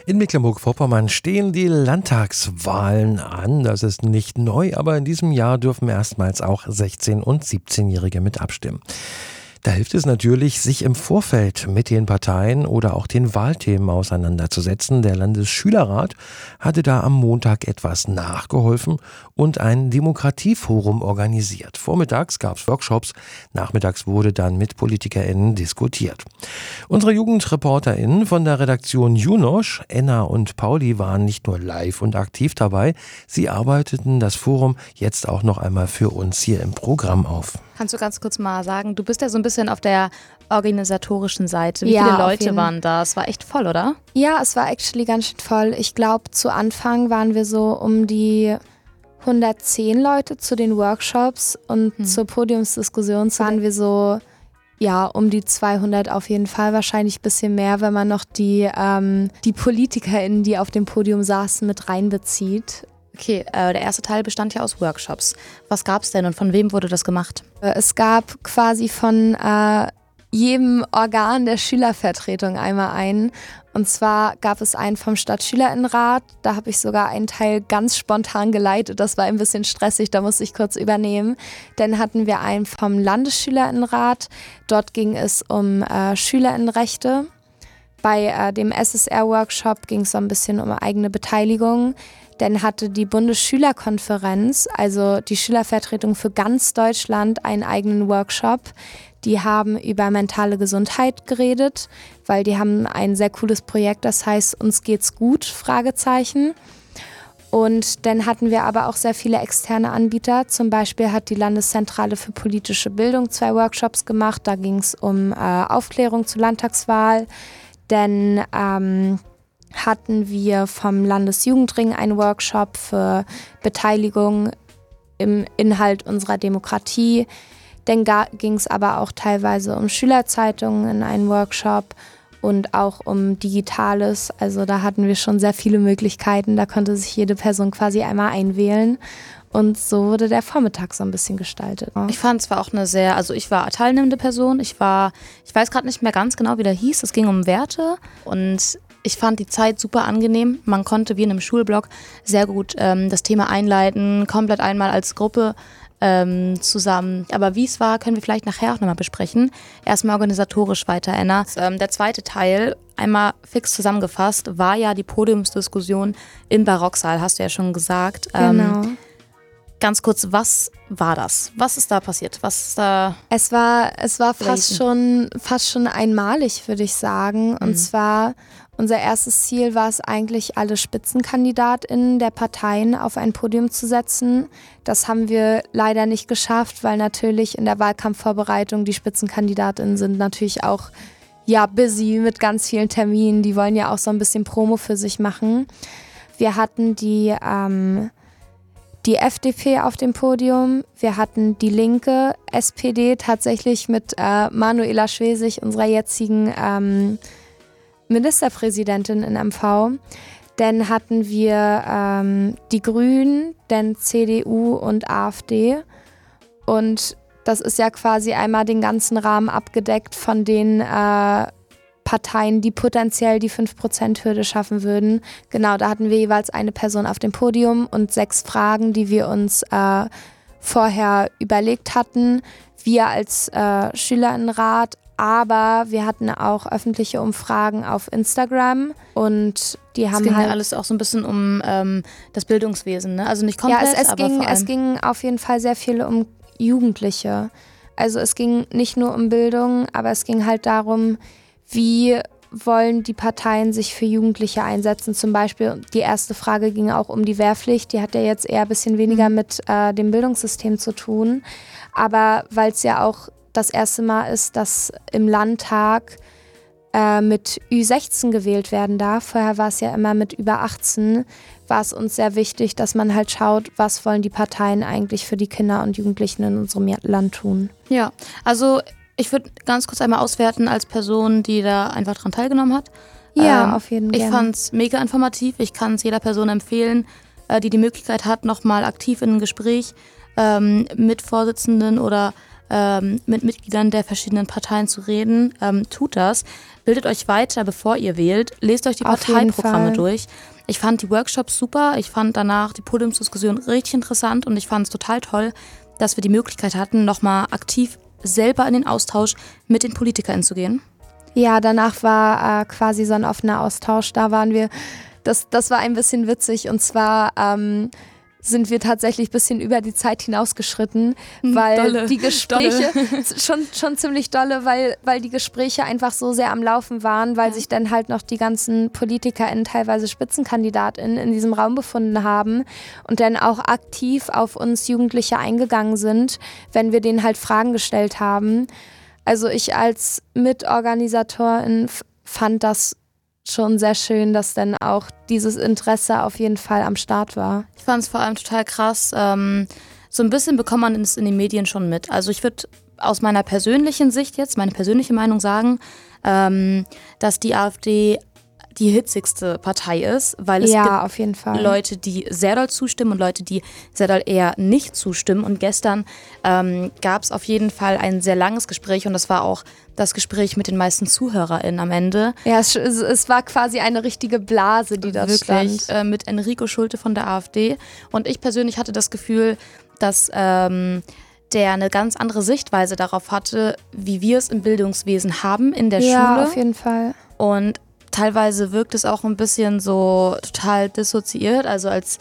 In Mecklenburg-Vorpommern stehen die Landtagswahlen an. Das ist nicht neu, aber in diesem Jahr dürfen erstmals auch 16- und 17-Jährige mit abstimmen. Da hilft es natürlich, sich im Vorfeld mit den Parteien oder auch den Wahlthemen auseinanderzusetzen. Der Landesschülerrat hatte da am Montag etwas nachgeholfen und ein Demokratieforum organisiert. Vormittags gab es Workshops, nachmittags wurde dann mit PolitikerInnen diskutiert. Unsere JugendreporterInnen von der Redaktion Junosch, Enna und Pauli, waren nicht nur live und aktiv dabei, sie arbeiteten das Forum jetzt auch noch einmal für uns hier im Programm auf. Kannst du ganz kurz mal sagen, du bist ja so ein bisschen auf der organisatorischen Seite. Wie viele Leute waren da? Es war echt voll, oder? Ja, es war actually ganz schön voll. Ich glaube, zu Anfang waren wir so um die 110 Leute zu den Workshops und zur Podiumsdiskussion waren wir so, ja, um die 200 auf jeden Fall, wahrscheinlich ein bisschen mehr, wenn man noch die PolitikerInnen, die auf dem Podium saßen, mit reinbezieht. Okay, der erste Teil bestand ja aus Workshops. Was gab es denn und von wem wurde das gemacht? Es gab quasi von jedem Organ der Schülervertretung einmal einen. Und zwar gab es einen vom Stadtschülerinnenrat. Da habe ich sogar einen Teil ganz spontan geleitet. Das war ein bisschen stressig, da musste ich kurz übernehmen. Dann hatten wir einen vom Landesschülerinnenrat. Dort ging es um Schülerinnenrechte. Bei dem SSR-Workshop ging es so ein bisschen um eigene Beteiligung. Dann hatte die Bundesschülerkonferenz, also die Schülervertretung für ganz Deutschland, einen eigenen Workshop. Die haben über mentale Gesundheit geredet, weil die haben ein sehr cooles Projekt, das heißt Uns geht's gut, Fragezeichen. Und dann hatten wir aber auch sehr viele externe Anbieter. Zum Beispiel hat die Landeszentrale für politische Bildung 2 Workshops gemacht. Da ging es um Aufklärung zur Landtagswahl. Dann hatten wir vom Landesjugendring einen Workshop für Beteiligung im Inhalt unserer Demokratie. Dann ging es aber auch teilweise um Schülerzeitungen in einem Workshop und auch um Digitales. Also da hatten wir schon sehr viele Möglichkeiten. Da konnte sich jede Person quasi einmal einwählen. Und so wurde der Vormittag so ein bisschen gestaltet. Ich fand es war auch ich war teilnehmende Person. Ich weiß gerade nicht mehr ganz genau, wie der hieß. Es ging um Werte und ich fand die Zeit super angenehm. Man konnte wie in einem Schulblock sehr gut das Thema einleiten, komplett einmal als Gruppe zusammen. Aber wie es war, können wir vielleicht nachher auch nochmal besprechen. Erstmal organisatorisch weiter, Enna. Der zweite Teil, einmal fix zusammengefasst, war ja die Podiumsdiskussion im Barocksaal, hast du ja schon gesagt. Genau. Ganz kurz, was war das? Was ist da passiert? Es war fast schon einmalig, würde ich sagen. Und zwar, unser erstes Ziel war es eigentlich, alle SpitzenkandidatInnen der Parteien auf ein Podium zu setzen. Das haben wir leider nicht geschafft, weil natürlich in der Wahlkampfvorbereitung die SpitzenkandidatInnen sind natürlich auch busy mit ganz vielen Terminen. Die wollen ja auch so ein bisschen Promo für sich machen. Wir hatten die FDP auf dem Podium, wir hatten die Linke, SPD tatsächlich mit Manuela Schwesig, unserer jetzigen Ministerpräsidentin in MV. Dann hatten wir die Grünen, dann CDU und AfD. Und das ist ja quasi einmal den ganzen Rahmen abgedeckt von den Parteien, die potenziell die 5%-Hürde schaffen würden. Genau, da hatten wir jeweils eine Person auf dem Podium und 6 Fragen, die wir uns vorher überlegt hatten. Wir als Schülerinnenrat, aber wir hatten auch öffentliche Umfragen auf Instagram und die haben es ging ja alles auch so ein bisschen um das Bildungswesen, ne? Also nicht komplett, es ging auf jeden Fall sehr viel um Jugendliche. Also es ging nicht nur um Bildung, aber es ging halt darum, wie wollen die Parteien sich für Jugendliche einsetzen? Zum Beispiel, die erste Frage ging auch um die Wehrpflicht. Die hat ja jetzt eher ein bisschen weniger mit dem Bildungssystem zu tun. Aber weil es ja auch das erste Mal ist, dass im Landtag mit Ü16 gewählt werden darf. Vorher war es ja immer mit über 18. War es uns sehr wichtig, dass man halt schaut, was wollen die Parteien eigentlich für die Kinder und Jugendlichen in unserem Land tun. Ja, also ich würde ganz kurz einmal auswerten als Person, die da einfach dran teilgenommen hat. Ja, auf jeden Fall. Ich fand es mega informativ. Ich kann es jeder Person empfehlen, die die Möglichkeit hat, nochmal aktiv in ein Gespräch mit Vorsitzenden oder mit Mitgliedern der verschiedenen Parteien zu reden. Tut das. Bildet euch weiter, bevor ihr wählt. Lest euch die Parteiprogramme durch. Ich fand die Workshops super. Ich fand danach die Podiumsdiskussion richtig interessant und ich fand es total toll, dass wir die Möglichkeit hatten, nochmal aktiv selber in den Austausch mit den PolitikerInnen zu gehen. Ja, danach war quasi so ein offener Austausch. Da waren wir, das war ein bisschen witzig und zwar sind wir tatsächlich ein bisschen über die Zeit hinausgeschritten, weil dolle. Die Gespräche, schon ziemlich dolle, weil die Gespräche einfach so sehr am Laufen waren, weil sich dann halt noch die ganzen PolitikerInnen, teilweise SpitzenkandidatInnen in diesem Raum befunden haben und dann auch aktiv auf uns Jugendliche eingegangen sind, wenn wir denen halt Fragen gestellt haben. Also ich als Mitorganisatorin fand das schon sehr schön, dass dann auch dieses Interesse auf jeden Fall am Start war. Ich fand es vor allem total krass. So ein bisschen bekommt man es in den Medien schon mit. Also ich würde aus meiner persönlichen Sicht jetzt, meine persönliche Meinung sagen, dass die AfD die hitzigste Partei ist, weil es gibt auf jeden Fall Leute, die sehr doll zustimmen und Leute, die sehr doll eher nicht zustimmen. Und gestern gab es auf jeden Fall ein sehr langes Gespräch und das war auch das Gespräch mit den meisten ZuhörerInnen am Ende. Ja, es war quasi eine richtige Blase, die da stand. Mit Enrico Schulte von der AfD. Und ich persönlich hatte das Gefühl, dass der eine ganz andere Sichtweise darauf hatte, wie wir es im Bildungswesen haben in der Schule. Ja, auf jeden Fall. Und teilweise wirkt es auch ein bisschen so total dissoziiert, also als,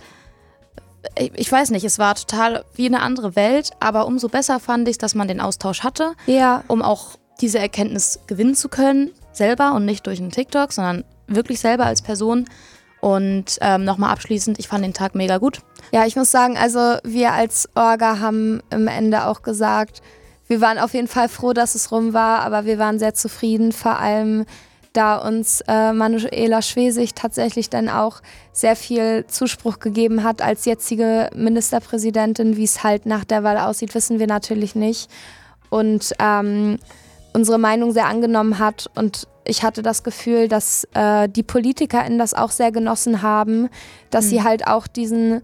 ich weiß nicht, es war total wie eine andere Welt, aber umso besser fand ich, dass man den Austausch hatte, um auch diese Erkenntnis gewinnen zu können, selber und nicht durch einen TikTok, sondern wirklich selber als Person. Und nochmal abschließend, ich fand den Tag mega gut. Ja, ich muss sagen, also wir als Orga haben am Ende auch gesagt, wir waren auf jeden Fall froh, dass es rum war, aber wir waren sehr zufrieden, vor allem da uns Manuela Schwesig tatsächlich dann auch sehr viel Zuspruch gegeben hat als jetzige Ministerpräsidentin. Wie es halt nach der Wahl aussieht, wissen wir natürlich nicht. Und unsere Meinung sehr angenommen hat. Und ich hatte das Gefühl, dass die PolitikerInnen das auch sehr genossen haben, dass sie halt auch diesen,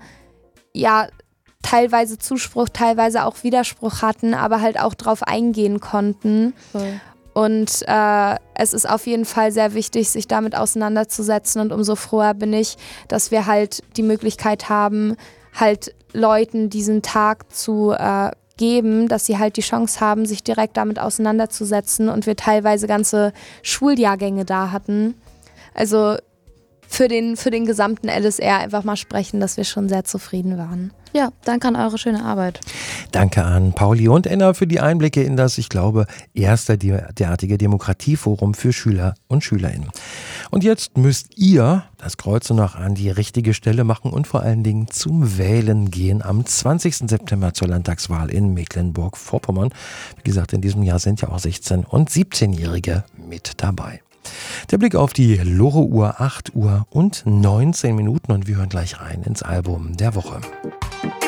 teilweise Zuspruch, teilweise auch Widerspruch hatten, aber halt auch drauf eingehen konnten. Voll. Und es ist auf jeden Fall sehr wichtig, sich damit auseinanderzusetzen und umso froher bin ich, dass wir halt die Möglichkeit haben, halt Leuten diesen Tag zu geben, dass sie halt die Chance haben, sich direkt damit auseinanderzusetzen und wir teilweise ganze Schuljahrgänge da hatten. Also für den gesamten LSR einfach mal sprechen, dass wir schon sehr zufrieden waren. Ja, danke an eure schöne Arbeit. Danke an Pauli und Enna für die Einblicke in das, ich glaube, erste derartige Demokratieforum für Schüler und Schülerinnen. Und jetzt müsst ihr das Kreuz noch an die richtige Stelle machen und vor allen Dingen zum Wählen gehen am 20. September zur Landtagswahl in Mecklenburg-Vorpommern. Wie gesagt, in diesem Jahr sind ja auch 16- und 17-Jährige mit dabei. Der Blick auf die Lore-Uhr, 8 Uhr und 19 Minuten und wir hören gleich rein ins Album der Woche.